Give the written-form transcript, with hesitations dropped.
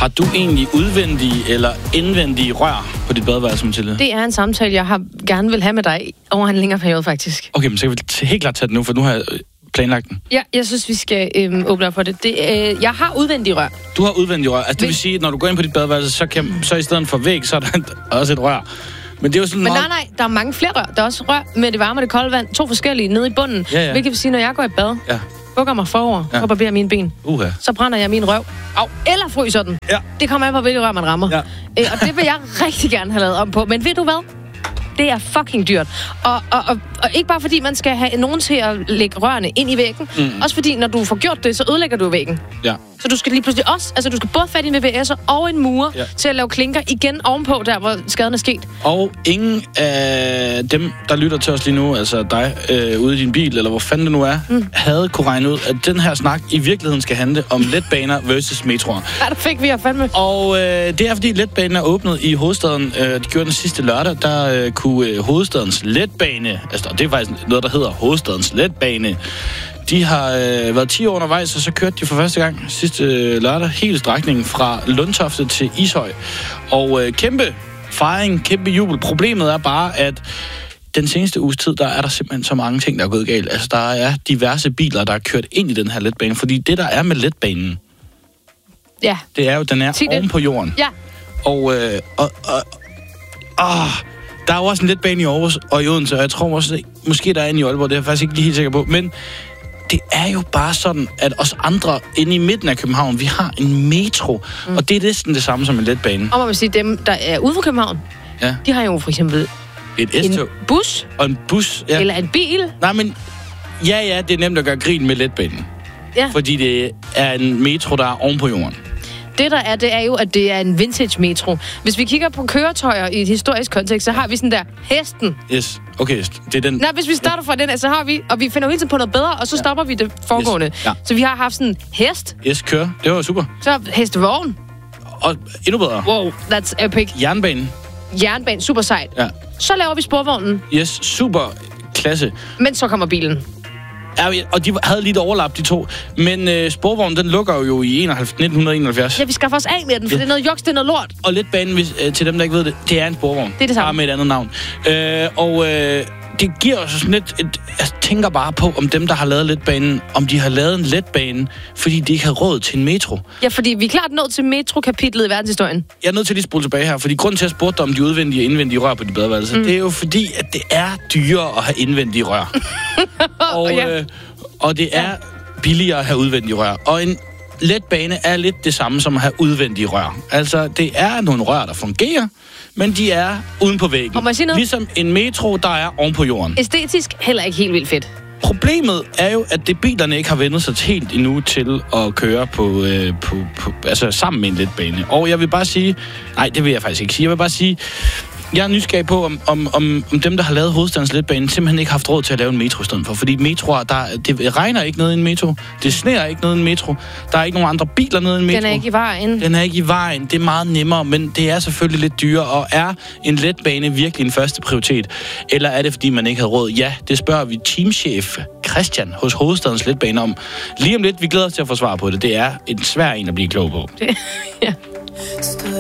Har du egentlig udvendige eller indvendige rør på dit badeværelse, Mathilde? Det er en samtale, jeg gerne vil have med dig over en længere periode, faktisk. Okay, men så kan vi helt klart tage det nu, for nu har jeg planlagt den. Ja, jeg synes, vi skal åbne op for det. Jeg har udvendige rør. Du har udvendige rør. Altså, det vil sige, at når du går ind på dit badeværelse, så i stedet for væg, så er der også et rør. Men det er jo sådan nej, der er mange flere rør. Der er også rør med det varme og det kolde vand. 2 forskellige nede i bunden. Ja. Hvilket vil sige, når jeg går i bad, bukker mig forover og barberer mine ben, så brænder jeg min røv. Au. Eller fryser den. Ja. Det kommer an på, hvilket rør man rammer. Ja. Og det vil jeg rigtig gerne have lavet om på. Men ved du hvad? Det er fucking dyrt. Og ikke bare fordi man skal have nogen til at lægge rørene ind i væggen. Også fordi, når du får gjort det, så ødelægger du væggen. Ja. Så du skal lige pludselig også... Altså, du skal både fatte en VVS'er og en mur til at lave klinker igen ovenpå, der hvor skaden er sket. Og ingen af dem, der lytter til os lige nu, altså dig ude i din bil, eller hvor fanden det nu er, havde kunne regne ud, at den her snak i virkeligheden skal handle om letbaner versus metroer. Ja, det fik vi at fandme. Og det er, fordi letbanen er åbnet i hovedstaden. De gjorde den sidste lørdag, der kunne hovedstadens letbane, altså det er faktisk noget, der hedder hovedstadens letbane, de har været 10 år undervejs, og så kørte de for første gang sidste lørdag hele strækningen fra Lundtofte til Ishøj. Og kæmpe fejring, kæmpe jubel. Problemet er bare, at den seneste uges tid, der er der simpelthen så mange ting, der er gået galt. Altså, der er diverse biler, der er kørt ind i den her letbane, fordi det, der er med letbanen, det er jo, den er oven på jorden. Ja. Og der er jo også en letbane i Aarhus og i Odense, og jeg tror også, måske der er en i Aalborg, det er jeg faktisk ikke lige helt sikker på, men det er jo bare sådan, at os andre inde i midten af København, vi har en metro, og det er næsten det samme som en letbane. Og man vil sige, dem, der er ude for København, de har jo for eksempel et S-tog. En bus. Og en bus, Eller en bil. Nej, men ja, det er nemt at gøre grin med letbanen. Ja. Fordi det er en metro, der er oven på jorden. Det der er, det er jo, at det er en vintage metro. Hvis vi kigger på køretøjer i et historisk kontekst, så har vi sådan der hesten. Yes, okay, det er den. Nej, hvis vi starter fra den, så har vi, og vi finder hele tiden på noget bedre, og så stopper vi det foregående. Yes. Ja. Så vi har haft sådan hest. Yes, kør. Det var super. Så hestevogn. Og endnu bedre. Wow, that's epic. Jernbanen, super sejt. Ja. Så laver vi sporvognen. Yes, super klasse. Men så kommer bilen. Ja, og de havde lidt overlap, de to. Men sporvognen, den lukker jo i 1971. Ja, vi skal også af med den, for det er noget juks, det er noget lort. Og letbanen, til dem, der ikke ved det, det er en sporvogn. Det er det samme. Bare med et andet navn. Det giver os sådan lidt... Jeg tænker bare på, om dem, der har lavet letbanen, om de har lavet en letbane, fordi de ikke har råd til en metro. Ja, fordi vi er klart nået til metro-kapitlet i verdenshistorien. Jeg er nødt til at lige spole tilbage her, fordi grunden til at spørge dig om de udvendige og indvendige rør på de badeværelser, det er jo fordi, at det er dyrere at have indvendige rør. Og det er billigere at have udvendige rør. Og en letbane er lidt det samme som at have udvendige rør. Altså, det er nogle rør, der fungerer, men de er uden på væggen. Og må jeg sige noget? Ligesom en metro, der er oven på jorden. Æstetisk heller ikke helt vildt fedt. Problemet er jo, at bilerne ikke har vendt sig helt endnu til at køre på altså sammen med en letbane. Og jeg vil bare sige... Nej, det vil jeg faktisk ikke sige. Jeg vil bare sige... Jeg er nysgerrig på, om dem, der har lavet hovedstadens letbane, simpelthen ikke har haft råd til at lave en metro i stedet for. Fordi metroer, det regner ikke nede i en metro. Det sneer ikke nede i en metro. Der er ikke nogen andre biler nede i en metro. Den er ikke i vejen. Det er meget nemmere, men det er selvfølgelig lidt dyrere. Og er en letbane virkelig en første prioritet? Eller er det, fordi man ikke havde råd? Ja, det spørger vi teamchef Christian hos hovedstadens letbane om. Lige om lidt, vi glæder os til at få svar på det. Det er en svær en at blive klog på. Ja.